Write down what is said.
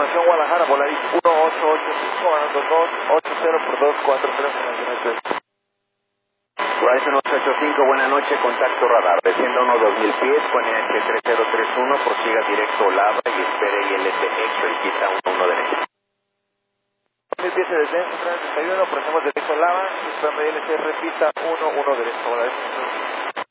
información, Guadalajara, Volaris 1885, ganando 280 por 243. Horizon 885, buena noche, contacto radar, descienda unos 2000 pies, con NH3031, prosiga directo Lava y espere ILT X-Ray, quita 11 derecho. 1000 pies de descenso, 31, procedemos directo Lava, espera ILT, repita 11 derecho, Volaris.